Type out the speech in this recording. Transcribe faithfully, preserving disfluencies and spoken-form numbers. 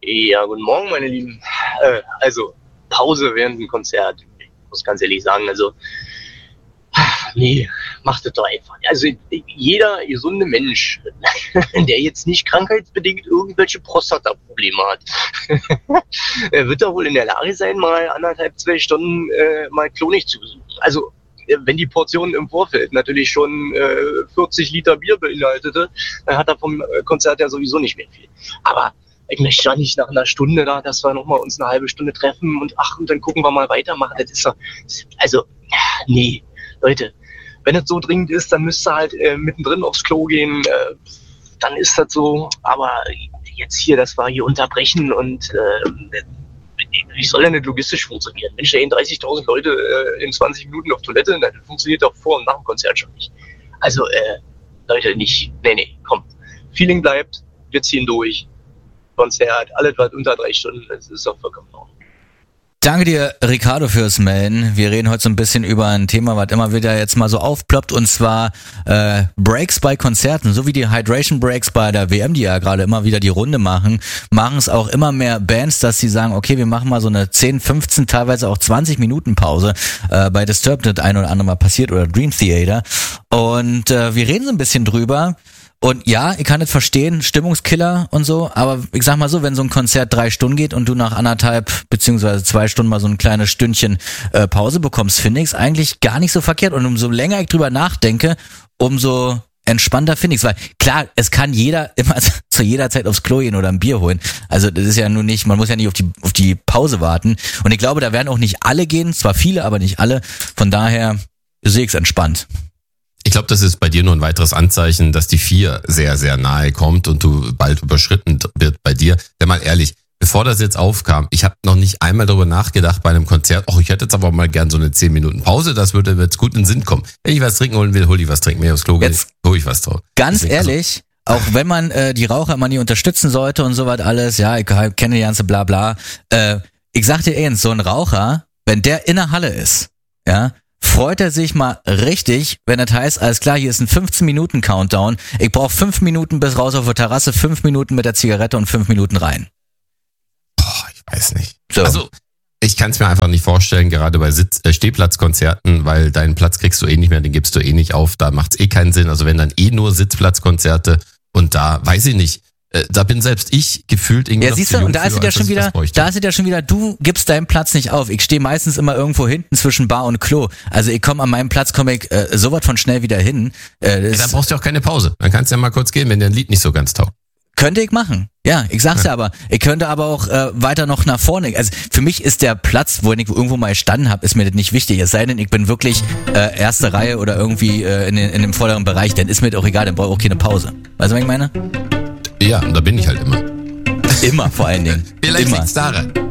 Ja, guten Morgen, meine Lieben. Äh, also, Pause während dem Konzert. Ich muss ganz ehrlich sagen, also, nee, macht das doch einfach. Also, jeder gesunde Mensch, der jetzt nicht krankheitsbedingt irgendwelche Prostata-Probleme hat, wird doch wohl in der Lage sein, mal anderthalb, zwei Stunden äh, mal klonig zu besuchen. Also, wenn die Portion im Vorfeld natürlich schon äh, vierzig Liter Bier beinhaltete, dann hat er vom Konzert ja sowieso nicht mehr viel. Aber ich möchte doch nicht nach einer Stunde da, dass wir nochmal uns eine halbe Stunde treffen und ach, und dann gucken wir mal weitermachen. Das ist doch, also, nee, Leute, wenn es so dringend ist, dann müsst ihr halt äh, mittendrin aufs Klo gehen, äh, dann ist das so. Aber jetzt hier, das war hier unterbrechen und äh, wie soll denn das logistisch funktionieren? Mensch, da gehen dreißigtausend Leute äh, in zwanzig Minuten auf Toilette, das funktioniert doch vor und nach dem Konzert schon nicht. Also, äh, Leute, nicht, nee, nee, komm. Feeling bleibt, wir ziehen durch. Konzert, alles was unter drei Stunden, das ist doch vollkommen in Ordnung. Danke dir, Ricardo, fürs Melden. Wir reden heute so ein bisschen über ein Thema, was immer wieder jetzt mal so aufploppt, und zwar äh, Breaks bei Konzerten, so wie die Hydration Breaks bei der W M, die ja gerade immer wieder die Runde machen, machen es auch immer mehr Bands, dass sie sagen, okay, wir machen mal so eine zehn, fünfzehn, teilweise auch zwanzig Minuten Pause. Äh, bei Disturbed das ein oder andere Mal passiert oder Dream Theater. Und äh, wir reden so ein bisschen drüber. Und ja, ich kann das verstehen, Stimmungskiller und so, aber ich sag mal so, wenn so ein Konzert drei Stunden geht und du nach anderthalb beziehungsweise zwei Stunden mal so ein kleines Stündchen äh, Pause bekommst, finde ich es eigentlich gar nicht so verkehrt. Und umso länger ich drüber nachdenke, umso entspannter finde ich es. Weil klar, es kann jeder immer zu jeder Zeit aufs Klo gehen oder ein Bier holen. Also das ist ja nur nicht, man muss ja nicht auf die auf die Pause warten. Und ich glaube, da werden auch nicht alle gehen, zwar viele, aber nicht alle. Von daher sehe ich es entspannt. Ich glaube, das ist bei dir nur ein weiteres Anzeichen, dass die vier sehr, sehr nahe kommt und du bald überschritten wird bei dir. Denn mal ehrlich, bevor das jetzt aufkam, ich habe noch nicht einmal darüber nachgedacht bei einem Konzert, ach, ich hätte jetzt aber mal gern so eine zehn Minuten Pause, das würde jetzt gut in den Sinn kommen. Wenn ich was trinken holen will, hol ich was trinken, wenn ich aufs Klo gehe, hol ich was drauf. Ganz Deswegen, ehrlich, also, auch wenn man äh, die Raucher immer nie unterstützen sollte und so was alles, ja, ich kenne die ganze Blabla, äh, ich sag dir eins, so ein Raucher, wenn der in der Halle ist, ja, freut er sich mal richtig, wenn das heißt, alles klar, hier ist ein fünfzehn Minuten Countdown, ich brauche fünf Minuten bis raus auf der Terrasse, fünf Minuten mit der Zigarette und fünf Minuten rein. Boah, ich weiß nicht. So. Also, ich kann es mir einfach nicht vorstellen, gerade bei Sitz- äh, Stehplatzkonzerten, weil deinen Platz kriegst du eh nicht mehr, den gibst du eh nicht auf, da macht's eh keinen Sinn. Also wenn dann eh nur Sitzplatzkonzerte und da, weiß ich nicht, da bin selbst ich gefühlt irgendwie ja, noch siehst zu du, jung und da ist es ja schon wieder, da ist es ja schon wieder, du gibst deinen Platz nicht auf. Ich stehe meistens immer irgendwo hinten zwischen Bar und Klo. Also ich komme an meinem Platz, komme ich äh, sowas von schnell wieder hin. Äh, ja, dann brauchst du auch keine Pause. Dann kannst du ja mal kurz gehen, wenn dir ein Lied nicht so ganz taugt. Könnte ich machen. Ja, ich sag's ja, ja aber. Ich könnte aber auch äh, weiter noch nach vorne. Also für mich ist der Platz, wo ich irgendwo mal gestanden habe, ist mir das nicht wichtig. Es sei denn, ich bin wirklich äh, erste Reihe oder irgendwie äh, in, den, in dem vorderen Bereich. Dann ist mir das auch egal, dann brauche ich auch keine Pause. Weißt du, was ich meine? Ja, und da bin ich halt immer. Immer vor allen Dingen. Vielleicht immer. liegt's daran.